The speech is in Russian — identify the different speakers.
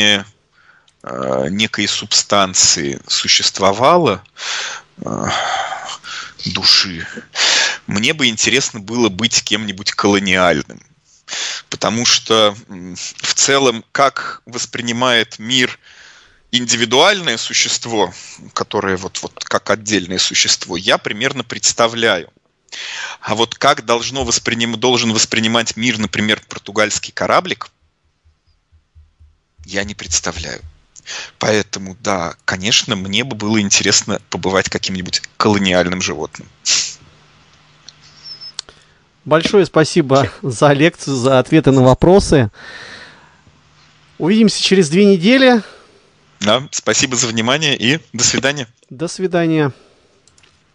Speaker 1: некой субстанции существовало, души, мне бы интересно было быть кем-нибудь колониальным. Потому что в целом, как воспринимает мир индивидуальное существо, которое вот как отдельное существо, я примерно представляю. А вот как должен воспринимать мир, например, португальский кораблик, я не представляю. Поэтому, да, конечно, мне бы было интересно побывать каким-нибудь колониальным животным.
Speaker 2: Большое спасибо за лекцию, за ответы на вопросы. Увидимся через 2 недели.
Speaker 1: Да, спасибо за внимание и до свидания.
Speaker 2: До свидания.